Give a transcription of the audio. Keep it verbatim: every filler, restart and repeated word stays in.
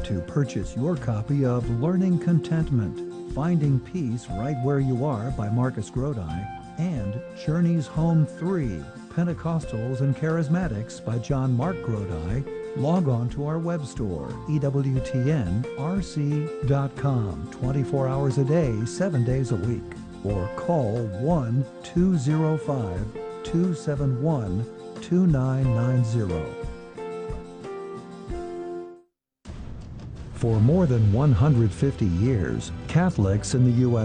to purchase your copy of Learning Contentment, Finding Peace Right Where You Are by Marcus Grodi, and Journeys Home three, Pentecostals and Charismatics by John Mark Grodi, log on to our web store, E W T N R C dot com, twenty-four hours a day, seven days a week, or call one two zero five, two seven one, two nine nine zero. For more than one hundred fifty years, Catholics in the U S